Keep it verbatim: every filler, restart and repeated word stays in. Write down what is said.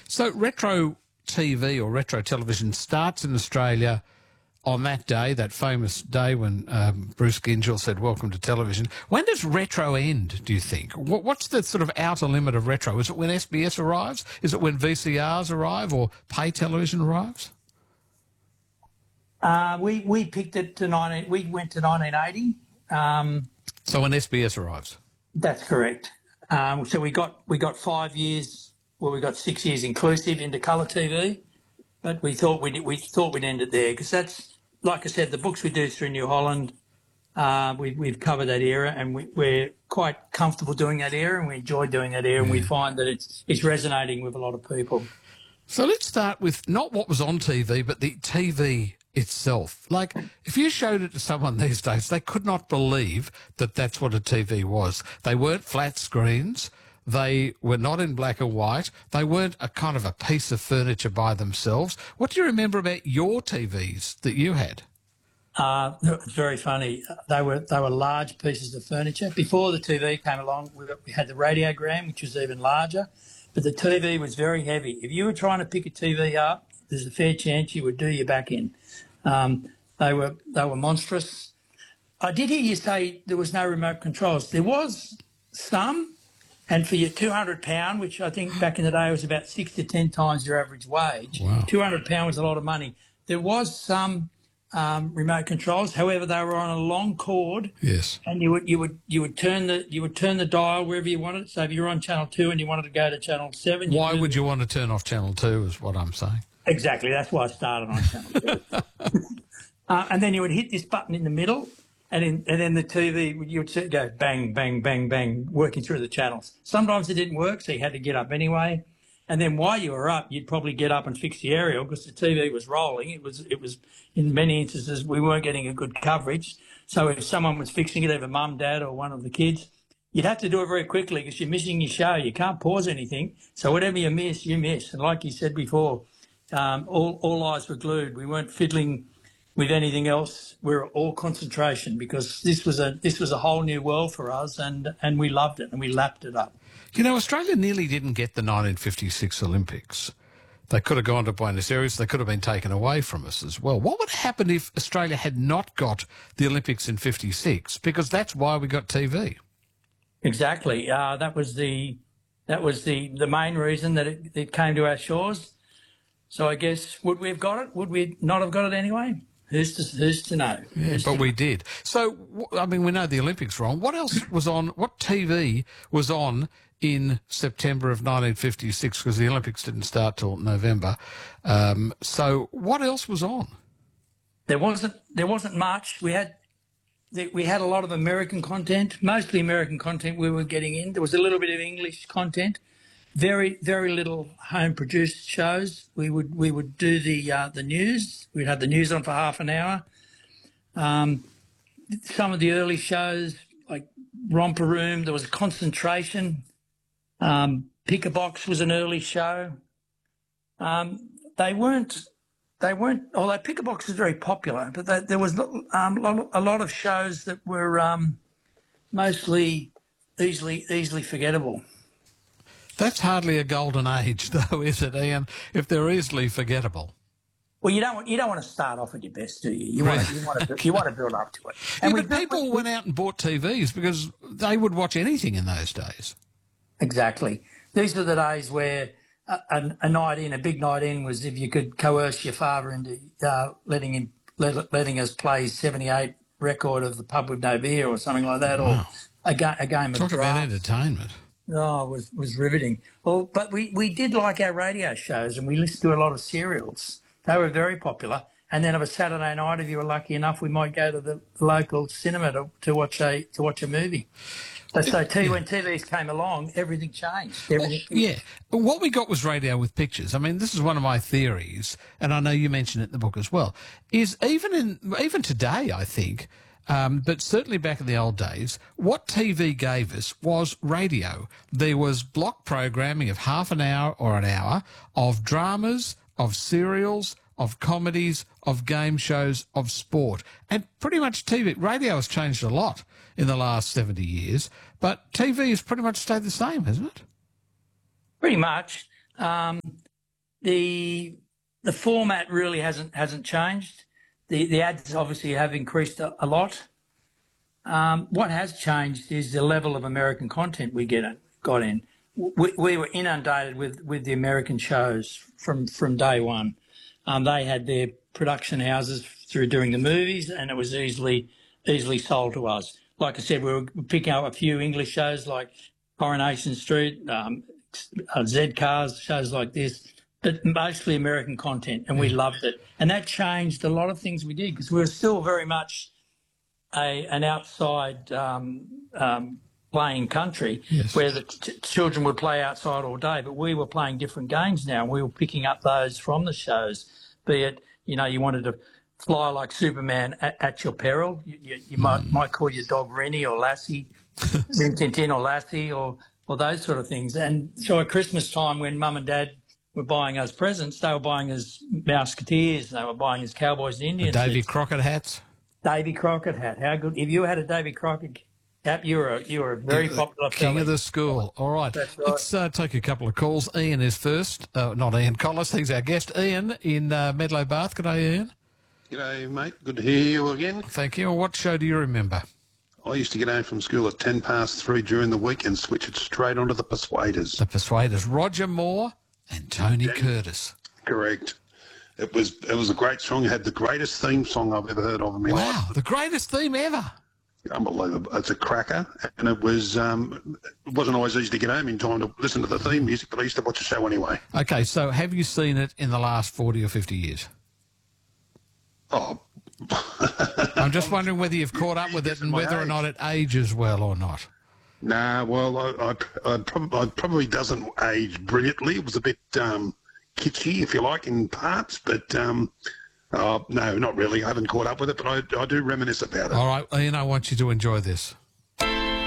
So retro T V or retro television starts in Australia on that day, that famous day when um, Bruce Gyngell said, "Welcome to television." When does retro end, do you think? What, what's the sort of outer limit of retro? Is it when S B S arrives? Is it when V C Rs arrive or pay television arrives? Uh, we, we picked it to nineteen. We went to nineteen eighty. Um, so when S B S arrives? That's correct. Um, so we got we got five years. Well, we got six years inclusive into colour T V, but we thought we'd we thought we'd end it there because that's, like I said, the books we do through New Holland. Uh, we, we've covered that era, and we, we're quite comfortable doing that era, and we enjoy doing that era, yeah. And we find that it's it's resonating with a lot of people. So let's start with not what was on T V, but the T V itself. Like, if you showed it to someone these days, they could not believe that that's what a T V was. They weren't flat screens. They were not in black and white. They weren't a kind of a piece of furniture by themselves. What do you remember about your T Vs that you had? Uh, it's very funny. They were they were large pieces of furniture. Before the T V came along, we, we had the radiogram, which was even larger, but the T V was very heavy. If you were trying to pick a T V up, there's a fair chance you would do your back in. Um, they were they were monstrous. I did hear you say there was no remote controls. There was some, and for your two hundred pound, which I think back in the day was about six to ten times your average wage, wow. two hundred pound was a lot of money. There was some um, remote controls. However, they were on a long cord. Yes. And you would you would you would turn the you would turn the dial wherever you wanted. So if you were on channel two and you wanted to go to channel seven, why would you want to turn off channel two? Is what I'm saying. Exactly. That's why I started on channel two. uh, and then you would hit this button in the middle, and in, and then the T V you would see, go bang bang bang bang, working through the channels. Sometimes it didn't work, so you had to get up anyway. And then while you were up, you'd probably get up and fix the aerial because the T V was rolling. It was, it was in many instances, we weren't getting a good coverage. So if someone was fixing it, either mum, dad, or one of the kids, you'd have to do it very quickly because you're missing your show. You can't pause anything. So whatever you miss, you miss. And like you said before, um, all, all eyes were glued. We weren't fiddling with anything else. We were all concentration because this was a this was a whole new world for us, and, and we loved it and we lapped it up. You know, Australia nearly didn't get the nineteen fifty-six Olympics. They could have gone to Buenos Aires. They could have been taken away from us as well. What would happen if Australia had not got the Olympics in fifty-six? Because that's why we got T V. Exactly. Uh, that was the that was the, the main reason that it, it came to our shores. So I guess, would we have got it? Would we not have got it anyway? Who's to, who's to know? Yeah, who's but to we know? did. So, I mean, we know the Olympics were on. What else was on? What T V was on in September of nineteen fifty-six? Because the Olympics didn't start till November. Um, so, what else was on? There wasn't. There wasn't much. We had. We had a lot of American content, mostly American content we were getting in. There was a little bit of English content. Very, very little home-produced shows. We would we would do the uh, the news. We'd have the news on for half an hour. Um, some of the early shows, like Romper Room, there was a concentration. Um, Pick a Box was an early show. Um, they weren't. They weren't. Although Pick a Box was very popular, but they, there was um, a lot of shows that were um, mostly easily easily forgettable. That's hardly a golden age, though, is it, Ian? If they're easily forgettable. Well, you don't want you don't want to start off at your best, do you? You want to you want to you want to build up to it. And yeah, but people we, went out and bought T Vs because they would watch anything in those days. Exactly. These were the days where a, a, a night in, a big night in, was if you could coerce your father into uh, letting him let, letting us play seventy-eight record of The Pub with No Beer or something like that, wow. or a, ga- a game Talk of Talk about drafts. entertainment. Oh, it was, was riveting. Well, but we, we did like our radio shows, and we listened to a lot of serials. They were very popular. And then of a Saturday night, if you were lucky enough, we might go to the local cinema to, to watch a to watch a movie. So, so T, yeah. when T Vs came along, everything changed. Everything. Well, yeah. But what we got was radio with pictures. I mean, this is one of my theories, and I know you mentioned it in the book as well, is even in even today, I think, Um, but certainly back in the old days, what T V gave us was radio. There was block programming of half an hour or an hour of dramas, of serials, of comedies, of game shows, of sport. And pretty much T V, radio has changed a lot in the last seventy years, but T V has pretty much stayed the same, hasn't it? Pretty much. Um, the the format really hasn't hasn't changed. The the ads obviously have increased a, a lot. Um, what has changed is the level of American content we get in, got in. We, we were inundated with, with the American shows from, from day one. Um, they had their production houses through doing the movies, and it was easily easily sold to us. Like I said, we were picking up a few English shows like Coronation Street, um, uh, Z Cars, shows like this, but mostly American content, and we loved it. And that changed a lot of things we did because we were still very much a an outside um, um, playing country, yes, where the t- children would play outside all day, but we were playing different games now, and we were picking up those from the shows, be it, you know, you wanted to fly like Superman at, at your peril. You, you, you might mm. might call your dog Rennie or Lassie, Rin Tin Tin or Lassie, or, or those sort of things. And so at Christmas time when Mum and Dad were buying us presents, they were buying us Mouseketeers, they were buying us Cowboys and Indians. The Davy Crockett hats. Davy Crockett hat. How good. If you had a Davy Crockett cap, you were a, you were a very yeah, popular king fella. of the school. All right. That's right. Let's uh, take a couple of calls. Ian is first. Uh, not Ian Collis. He's our guest. Ian in uh, Medlow Bath. Good day, Ian. G'day, mate. Good to hear you again. Thank you. What show do you remember? I used to get home from school at ten past three during the week and switch it straight onto the Persuaders. The Persuaders. Roger Moore and Tony yeah. Curtis. Correct. It was it was a great song. It had the greatest theme song I've ever heard of in my life. Wow, the greatest theme ever. Unbelievable. It's a cracker. And it was um, it wasn't always easy to get home in time to listen to the theme music, but I used to watch the show anyway. Okay, so have you seen it in the last forty or fifty years? Oh. I'm just wondering whether you've caught up with it and whether age. or not it ages well or not. Nah, well, I, I, I, probably, I probably doesn't age brilliantly. It was a bit um, kitschy, if you like, in parts, but um, uh, no, not really. I haven't caught up with it, but I, I do reminisce about it. All right, Ian, I want you to enjoy this.